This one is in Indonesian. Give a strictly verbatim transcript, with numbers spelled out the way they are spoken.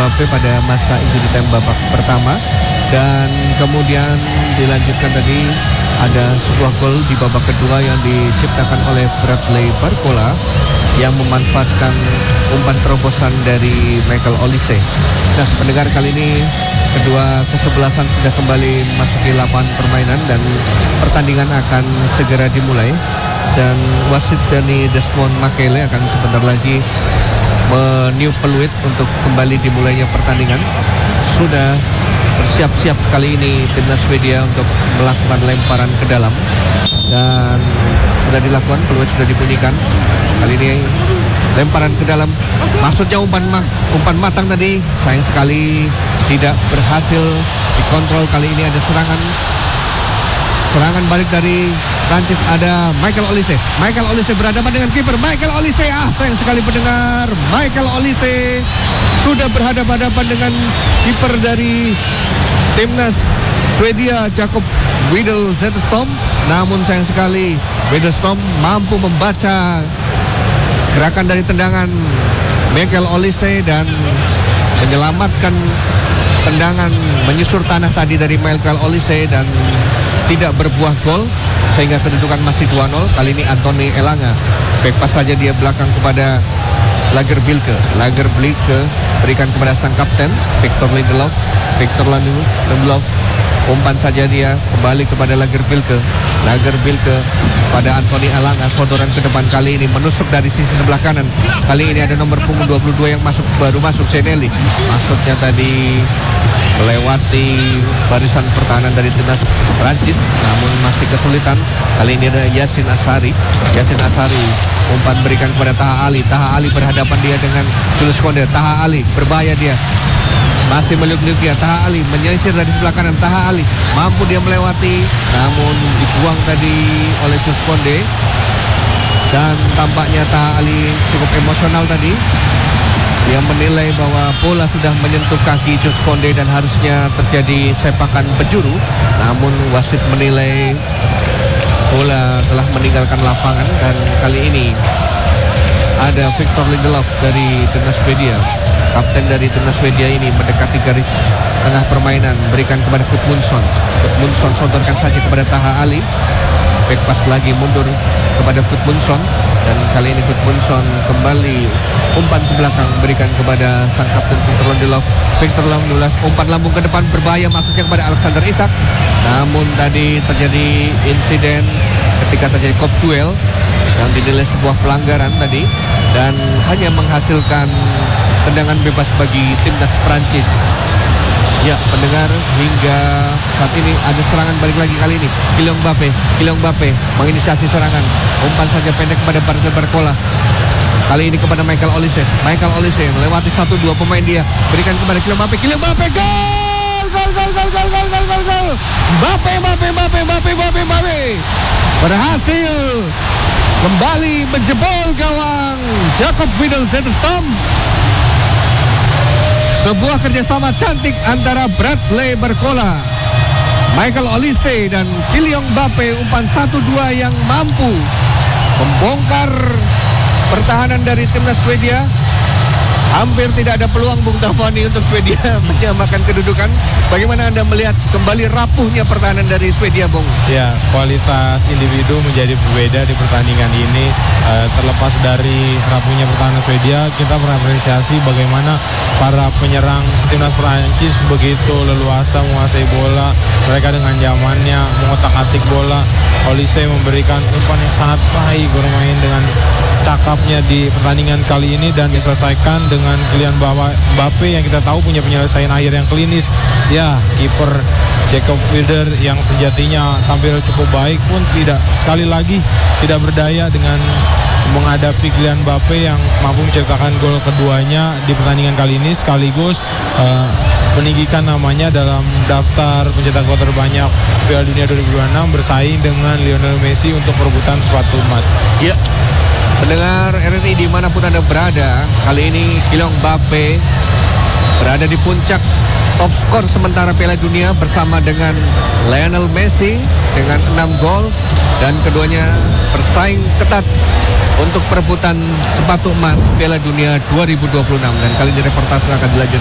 Mbappe pada masa injury time babak pertama. Dan kemudian dilanjutkan tadi ada sebuah gol di babak kedua yang diciptakan oleh Bradley Barcola yang memanfaatkan umpan terobosan dari Michael Olise. Nah, pendengar, kali ini kedua kesebelasan sudah kembali memasuki lapangan permainan dan pertandingan akan segera dimulai. Dan wasit dari Desmond Makele akan sebentar lagi meniup peluit untuk kembali dimulainya pertandingan. Sudah bersiap-siap kali ini timnas Swedia untuk melakukan lemparan ke dalam dan sudah dilakukan, peluit sudah dibunyikan. Kali ini lemparan ke dalam, maksudnya umpan umpan matang tadi, sayang sekali tidak berhasil dikontrol. Kali ini ada serangan serangan balik dari Prancis, ada Michael Olise. Michael Olise berhadapan dengan kiper. Michael Olise, ah sayang sekali pendengar, Michael Olise sudah berhadapan-hadapan dengan kiper dari timnas Swedia, Jakob Widel Zetterstrom. Namun sayang sekali Zetterstrom mampu membaca gerakan dari tendangan Michael Olise dan menyelamatkan tendangan menyusur tanah tadi dari Michael Olise dan tidak berbuah gol sehingga kedudukan masih dua nol. Kali ini Anthony Elanga back pass saja dia belakang kepada Lagerbilke. Lagerbilke berikan kepada sang kapten Victor Lindelof. Victor Lindelof umpan saja dia kembali kepada Lagerbilke. Lagerbilke pada Anthony Elanga, sodoran ke depan kali ini menusuk dari sisi sebelah kanan. Kali ini ada nomor punggung dua puluh dua yang masuk, baru masuk Seneli. Maksudnya tadi melewati barisan pertahanan dari timnas Prancis, namun masih kesulitan. Kali ini ada Yasin Asari. Yasin Asari umpan berikan kepada Taha Ali. Taha Ali berhadapan dia dengan Jules Koundé. Taha Ali berbahaya dia, masih meliuk-liuk dia. Taha Ali menyisir dari sebelah kanan. Taha Ali mampu dia melewati, namun dibuang tadi oleh Jules Koundé. Dan tampaknya Taha Ali cukup emosional tadi. Dia menilai bahwa bola sudah menyentuh kaki Jules Koundé dan harusnya terjadi sepakan penjuru. Namun wasit menilai bola telah meninggalkan lapangan dan kali ini ada Victor Lindelof dari timnas Swedia. Kapten dari timnas Swedia ini mendekati garis tengah permainan, berikan kepada Gudmundsson. Gudmundsson sodorkan saja kepada Taha Ali. Back pass lagi mundur kepada Gudmundsson dan kali ini Gudmundsson kembali umpan ke belakang, berikan kepada sang kapten Victor Lindelof. Victor Lindelof umpan lambung ke depan berbahaya, masuknya kepada Alexander Isak. Namun tadi terjadi insiden ketika terjadi kop duel yang dinilai sebuah pelanggaran tadi dan hanya menghasilkan tendangan bebas bagi timnas Prancis. Ya, pendengar, hingga saat ini ada serangan balik lagi kali ini. Kylian Mbappe, Kylian Mbappe menginisiasi serangan. Umpan saja pendek kepada Bradley Barcola. Kali ini kepada Michael Olise. Michael Olise melewati satu dua pemain dia, berikan kepada Kylian Mbappe. Kylian Mbappe, gol! Gol, gol, gol, gol, gol, gol, gol, gol! Mbappe, Mbappe, Mbappe, Mbappe, Mbappe, Mbappe! Berhasil kembali menjebol gawang Jakob Widel Zetterstrom. Sebuah kerjasama cantik antara Bradley Barcola, Michael Olise dan Kylian Mbappe. Umpan satu dua yang mampu membongkar pertahanan dari timnas Swedia. Hampir tidak ada peluang Bung Tafani untuk Swedia menyamakan kedudukan. Bagaimana Anda melihat kembali rapuhnya pertahanan dari Swedia, Bung? Ya, kualitas individu menjadi berbeda di pertandingan ini. E, terlepas dari rapuhnya pertahanan Swedia, kita mengapresiasi bagaimana para penyerang timnas Prancis begitu leluasa menguasai bola. Mereka dengan zamannya mengotak-atik bola. Olise memberikan umpan yang sangat baik, bermain dengan cakapnya di pertandingan kali ini dan diselesaikan dengan Kylian Mbappe yang kita tahu punya penyelesaian akhir yang klinis. Ya, kiper Jakob Widel yang sejatinya tampil cukup baik pun tidak, sekali lagi tidak berdaya dengan menghadapi Kylian Mbappe yang mampu mencetakkan gol keduanya di pertandingan kali ini, sekaligus uh, meninggikan namanya dalam daftar pencetak gol terbanyak Piala Dunia dua ribu dua puluh enam, bersaing dengan Lionel Messi untuk perebutan sepatu emas. Ya, pendengar R N I dimanapun Anda berada, kali ini Kylian Mbappe berada di puncak top skor sementara Piala Dunia bersama dengan Lionel Messi dengan enam gol dan keduanya bersaing ketat untuk perebutan sepatu emas Piala Dunia dua ribu dua puluh enam. Dan kali ini reportase akan dilanjutkan